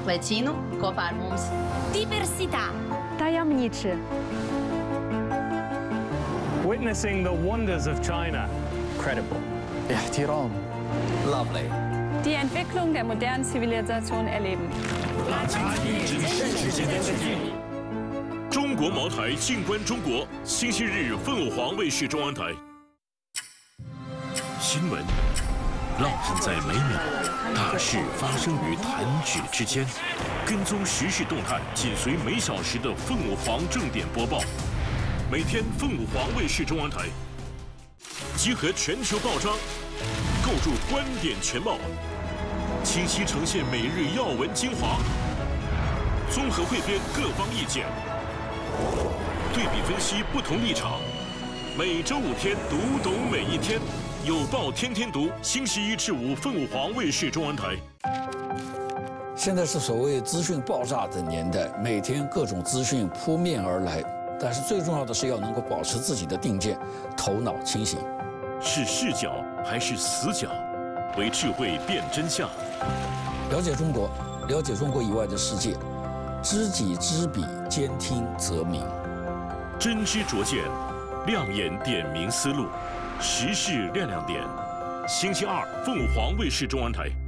Vicino, Copar Mums. Diversità. Tajemniczy. Witnessing the wonders of China. Credible. احترام. Lovely. Die Entwicklung der modernen Zivilisation erleben. 中国茅台静观中国，星期日凤凰凰卫视中央台。新闻烙印在每秒，大事发生于弹指之间。跟踪时事动态，紧随每小时的凤凰正点播报。每天凤凰卫视中央台，集合全球报章，构筑观点全貌，清晰呈现每日要闻精华，综合汇编各方意见。 对比分析不同立场，每周5天读懂每一天，有报天天读，星期1至5凤凰卫视中央台。 现在是所谓资讯爆炸的年代，每天各种资讯扑面而来，但是最重要的是要能够保持自己的定见，头脑清醒。 是视角还是死角？为智慧辨真相。 了解中国，了解中国以外的世界。 知己知彼，兼听则明。 真知灼见，亮眼点明思路，时事亮点。星期2，凤凰卫视中央台。